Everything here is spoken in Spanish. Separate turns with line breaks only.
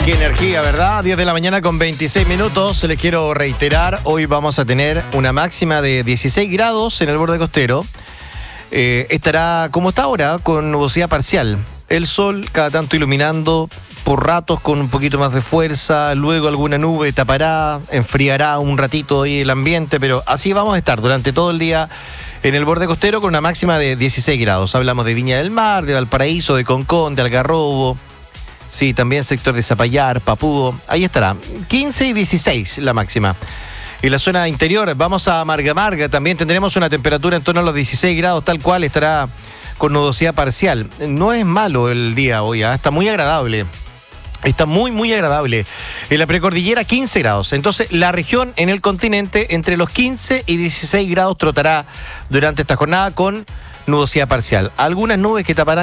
Qué energía, ¿verdad? 10 de la mañana con 26 minutos. Les quiero reiterar, hoy vamos a tener una máxima de 16 grados en el borde costero. Estará como está ahora, con nubosidad parcial. El sol cada tanto iluminando, por ratos con un poquito más de fuerza, luego alguna nube tapará, enfriará un ratito ahí el ambiente, pero así vamos a estar durante todo el día en el borde costero con una máxima de 16 grados. Hablamos de Viña del Mar, de Valparaíso, de Concón, de Algarrobo. Sí, también sector de Zapallar, Papudo. Ahí estará. 15 y 16 la máxima. En la zona interior, vamos a Marga Marga. También tendremos una temperatura en torno a los 16 grados, tal cual estará con nubosidad parcial. No es malo el día hoy, ¿eh? Está muy agradable. Está muy, muy agradable. En la precordillera, 15 grados. Entonces, la región en el continente, entre los 15 y 16 grados trotará durante esta jornada con nubosidad parcial. Algunas nubes que taparán